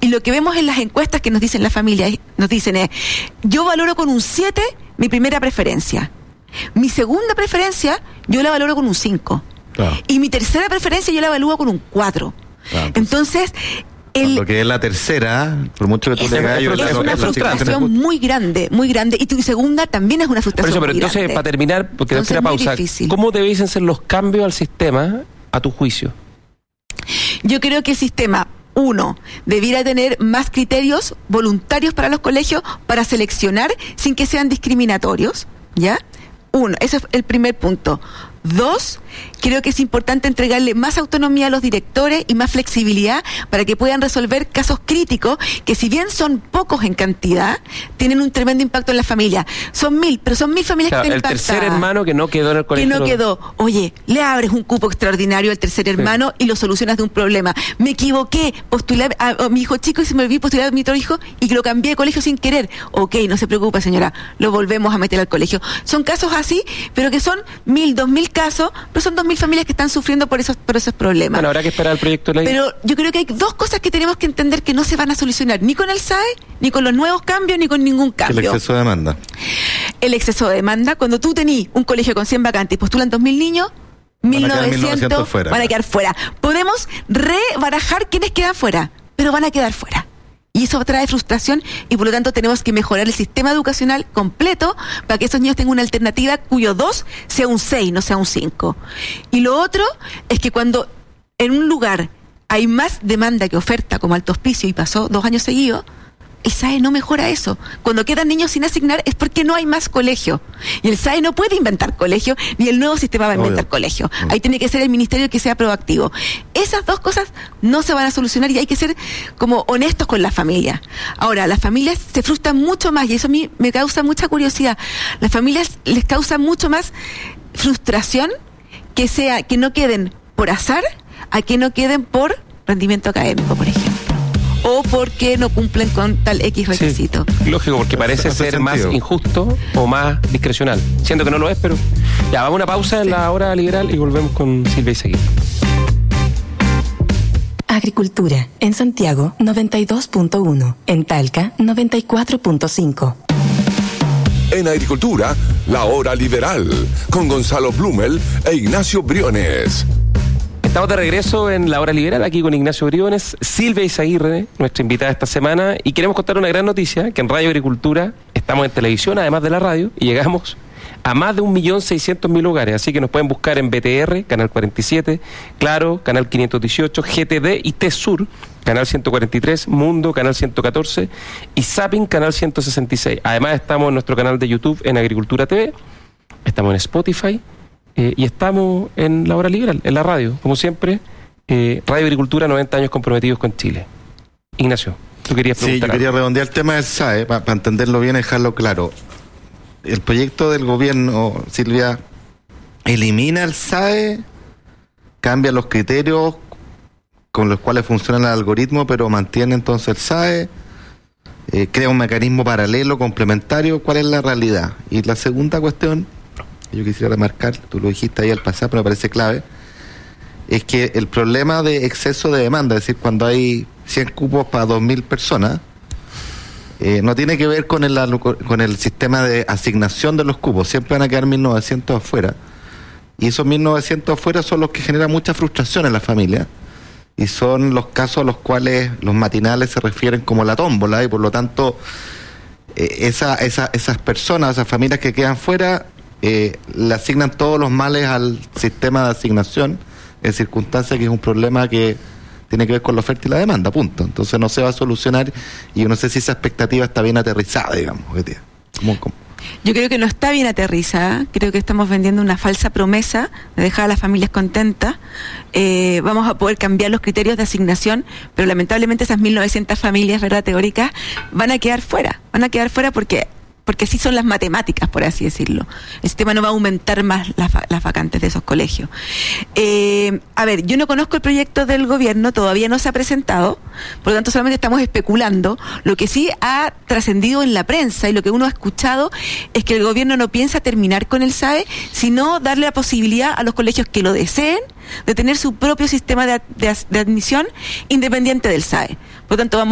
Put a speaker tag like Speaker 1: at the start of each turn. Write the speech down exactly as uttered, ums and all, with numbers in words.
Speaker 1: Y lo que vemos en las encuestas que nos dicen las familias, nos dicen es, yo valoro con un siete mi primera preferencia. Mi segunda preferencia, yo la valoro con un cinco. Claro. Y mi tercera preferencia, yo la evalúo con un cuatro. Claro, entonces... El,
Speaker 2: lo que es la tercera, por mucho que tú
Speaker 1: es,
Speaker 2: le hagas,
Speaker 1: es una frustración muy grande, muy grande, y tu segunda también es una frustración.
Speaker 3: Por eso, pero
Speaker 1: muy
Speaker 3: entonces,
Speaker 1: grande.
Speaker 3: para terminar, porque tengo que una pausa, difícil. ¿Cómo debiesen ser los cambios al sistema, a tu juicio?
Speaker 1: Yo creo que el sistema, uno, debiera tener más criterios voluntarios para los colegios para seleccionar sin que sean discriminatorios, ¿ya? Uno, ese es el primer punto. Dos, creo que es importante entregarle más autonomía a los directores y más flexibilidad para que puedan resolver casos críticos que, si bien son pocos en cantidad, tienen un tremendo impacto en la familia. Son mil, pero son mil familias, claro, que están
Speaker 3: el
Speaker 1: impactadas.
Speaker 3: El tercer hermano que no quedó en el colegio.
Speaker 1: Que no quedó. Oye, le abres un cupo extraordinario al tercer hermano, sí, y lo solucionas de un problema. Me equivoqué, postulé a, a mi hijo chico y se me olvidó postular a mi otro hijo y que lo cambié de colegio sin querer. Ok, no se preocupe, señora, lo volvemos a meter al colegio. Son casos así, pero que son mil, dos mil casos, pero son dos mil familias que están sufriendo por esos, por esos problemas.
Speaker 3: Bueno, habrá que esperar el proyecto de ley.
Speaker 1: Pero yo creo que hay dos cosas que tenemos que entender que no se van a solucionar, ni con el S A E, ni con los nuevos cambios, ni con ningún cambio.
Speaker 2: El exceso de demanda.
Speaker 1: El exceso de demanda. Cuando tú tenís un colegio con cien vacantes y postulan dos mil niños, mil novecientos fuera, van a quedar fuera. Podemos rebarajar quienes quedan fuera, pero van a quedar fuera. Y eso trae frustración y por lo tanto tenemos que mejorar el sistema educacional completo para que esos niños tengan una alternativa cuyo dos sea un seis, no sea un cinco. Y lo otro es que cuando en un lugar hay más demanda que oferta, como Alto Hospicio, y pasó dos años seguidos, el S A E no mejora eso. Cuando quedan niños sin asignar es porque no hay más colegio. Y el S A E no puede inventar colegio, ni el nuevo sistema va a inventar colegio. Ahí tiene que ser el ministerio que sea proactivo. Esas dos cosas no se van a solucionar y hay que ser como honestos con las familias. Ahora, las familias se frustran mucho más y eso a mí me causa mucha curiosidad. Las familias les causa mucho más frustración que sea que no queden por azar a que no queden por rendimiento académico, por ejemplo. O porque no cumplen con tal X requisito.
Speaker 3: Sí, lógico, porque parece ser sentido. Más injusto o más discrecional. Siento que no lo es, pero... Ya, vamos a una pausa sí. en la hora liberal y volvemos con Silvia Izaguirre.
Speaker 4: Agricultura. En Santiago, noventa y dos punto uno. En Talca, noventa y cuatro punto cinco.
Speaker 5: En Agricultura, la hora liberal. Con Gonzalo Blumel e Ignacio Briones.
Speaker 3: Estamos de regreso en la hora liberal, aquí con Ignacio Briones, Silvia Izaguirre, nuestra invitada esta semana, y queremos contar una gran noticia, que en Radio Agricultura estamos en televisión, además de la radio, y llegamos a más de un millón seiscientos mil hogares, así que nos pueden buscar en B T R, Canal cuarenta y siete, Claro, Canal quinientos dieciocho, G T D y T Sur, Canal ciento cuarenta y tres, Mundo, Canal ciento catorce, y Zapping, Canal ciento sesenta y seis. Además estamos en nuestro canal de YouTube, en Agricultura T V, estamos en Spotify, Eh, y estamos en la hora liberal, en la radio, como siempre, eh, Radio Agricultura, noventa años comprometidos con Chile. Ignacio, tú querías preguntar.
Speaker 2: Sí, yo quería redondear el tema del S A E, para pa entenderlo bien y dejarlo claro. El proyecto del gobierno, Silvia, elimina el S A E, cambia los criterios con los cuales funciona el algoritmo, pero mantiene entonces el S A E, eh, crea un mecanismo paralelo, complementario. ¿Cuál es la realidad? Y la segunda cuestión, yo quisiera remarcar, tú lo dijiste ahí al pasar, pero me parece clave, es que el problema de exceso de demanda, es decir, cuando hay cien cupos para dos mil personas, eh, no tiene que ver con el, con el sistema de asignación de los cupos, siempre van a quedar mil novecientos afuera, y esos mil novecientos afuera son los que generan mucha frustración en la familia, y son los casos a los cuales los matinales se refieren como la tómbola, y por lo tanto, eh, esa, esa, esas personas, esas familias que quedan fuera, Eh, le asignan todos los males al sistema de asignación, en circunstancias que es un problema que tiene que ver con la oferta y la demanda, punto. Entonces no se va a solucionar y yo no sé si esa expectativa está bien aterrizada, digamos. ¿Cómo, cómo?
Speaker 1: Yo creo que no está bien aterrizada, creo que estamos vendiendo una falsa promesa de dejar a las familias contentas. Eh, vamos a poder cambiar los criterios de asignación, pero lamentablemente esas mil novecientas familias, ¿verdad?, teóricas, van a quedar fuera, van a quedar fuera porque... porque así son las matemáticas, por así decirlo. El sistema no va a aumentar más las, las vacantes de esos colegios. Eh, a ver, yo no conozco el proyecto del gobierno, todavía no se ha presentado, por lo tanto solamente estamos especulando. Lo que sí ha trascendido en la prensa y lo que uno ha escuchado es que el gobierno no piensa terminar con el S A E, sino darle la posibilidad a los colegios que lo deseen de tener su propio sistema de, de, de admisión independiente del S A E. Por lo tanto, vamos